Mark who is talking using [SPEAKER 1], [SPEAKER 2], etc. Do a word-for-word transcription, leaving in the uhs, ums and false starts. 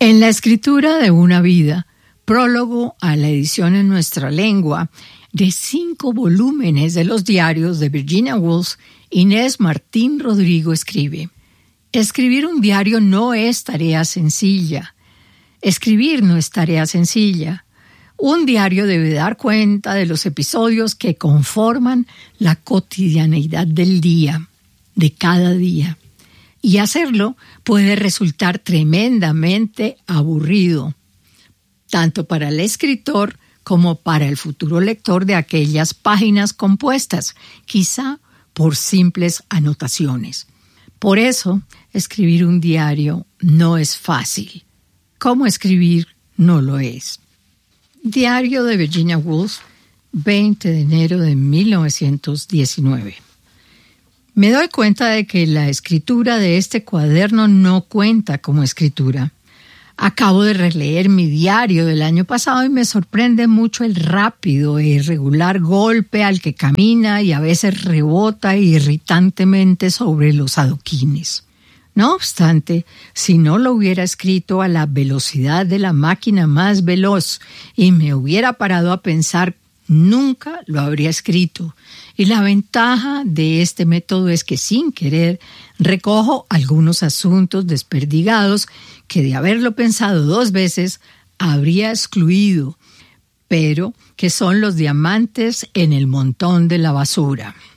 [SPEAKER 1] En la escritura de una vida, prólogo a la edición en nuestra lengua de cinco volúmenes de los diarios de Virginia Woolf, Inés Martín Rodrigo escribe: escribir un diario no es tarea sencilla. Escribir no es tarea sencilla. Un diario debe dar cuenta de los episodios que conforman la cotidianeidad del día, de cada día. Y hacerlo puede resultar tremendamente aburrido, tanto para el escritor como para el futuro lector de aquellas páginas compuestas, quizá por simples anotaciones. Por eso, escribir un diario no es fácil. ¿Cómo escribir no lo es? Diario de Virginia Woolf, veinte de enero de mil novecientos diecinueve. Me doy cuenta de que la escritura de este cuaderno no cuenta como escritura. Acabo de releer mi diario del año pasado y me sorprende mucho el rápido e irregular golpe al que camina y a veces rebota irritantemente sobre los adoquines. No obstante, si no lo hubiera escrito a la velocidad de la máquina más veloz y me hubiera parado a pensar, nunca lo habría escrito. Y la ventaja de este método es que sin querer recojo algunos asuntos desperdigados que de haberlo pensado dos veces habría excluido, pero que son los diamantes en el montón de la basura.